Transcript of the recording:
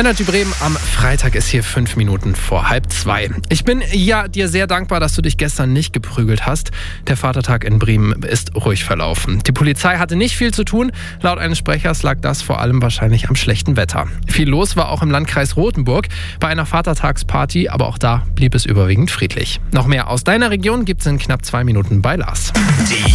Energy Bremen am Freitag ist hier 5 Minuten vor 1:30. Ich bin dir sehr dankbar, dass du dich gestern nicht geprügelt hast. Der Vatertag in Bremen ist ruhig verlaufen. Die Polizei hatte nicht viel zu tun. Laut eines Sprechers lag das vor allem wahrscheinlich am schlechten Wetter. Viel los war auch im Landkreis Rothenburg bei einer Vatertagsparty, aber auch da blieb es überwiegend friedlich. Noch mehr aus deiner Region gibt's in knapp 2 Minuten bei Lars.